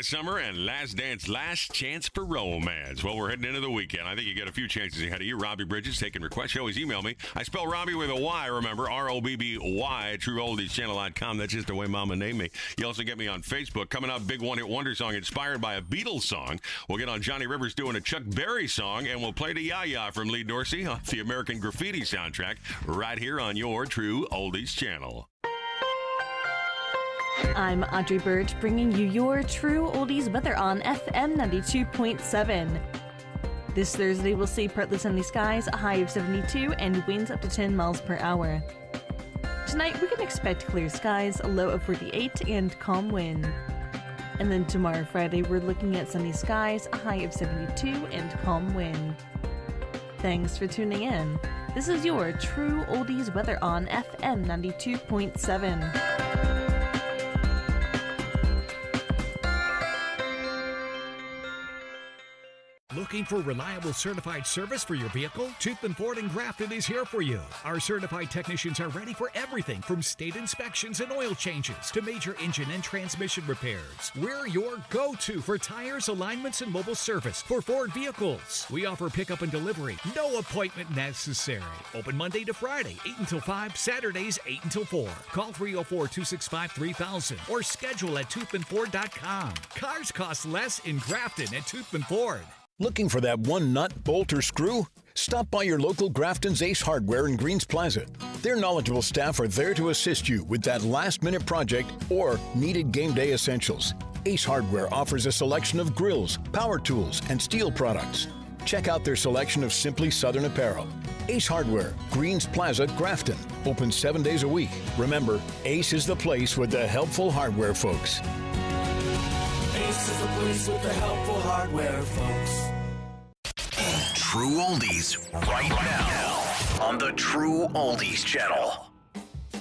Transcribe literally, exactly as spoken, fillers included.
summer and Last Dance, Last Chance for Romance. Well, we're heading into the weekend. I think you got a few chances ahead of you. Robbie Bridges taking requests. You always email me. I spell Robbie with a Y, remember, R O B B Y at true oldies channel dot com. That's just the way Mama named me. You also get me on Facebook. Coming up, big one-hit wonder song inspired by a Beatles song. We'll get on Johnny Rivers doing a Chuck Berry song, and we'll play the Ya-Ya from Lee Dorsey off the American Graffiti soundtrack right here on your True Oldies channel. I'm Audrey Bird, bringing you your True Oldies weather on F M ninety-two point seven. This Thursday, we'll see partly sunny skies, a high of seventy-two, and winds up to ten miles per hour. Tonight, we can expect clear skies, a low of forty-eight, and calm wind. And then tomorrow, Friday, we're looking at sunny skies, a high of seventy-two, and calm wind. Thanks for tuning in. This is your True Oldies weather on F M ninety-two point seven. Looking for reliable certified service for your vehicle? Toothman Ford in Grafton is here for you. Our certified technicians are ready for everything from state inspections and oil changes to major engine and transmission repairs. We're your go-to for tires, alignments, and mobile service for Ford vehicles. We offer pickup and delivery. No appointment necessary. Open Monday to Friday, eight until five, Saturdays, eight until four. Call three oh four, two six five, three thousand or schedule at toothman ford dot com. Cars cost less in Grafton at Toothman Ford. Looking for that one nut, bolt, or screw? Stop by your local Grafton's Ace Hardware in Greens Plaza. Their knowledgeable staff are there to assist you with that last-minute project or needed game day essentials. Ace Hardware offers a selection of grills, power tools, and steel products. Check out their selection of Simply Southern apparel. Ace Hardware, Greens Plaza, Grafton. Open seven days a week. Remember, Ace is the place with the helpful hardware folks. Ace is the place with the helpful hardware, folks. True Oldies right now on the True Oldies channel.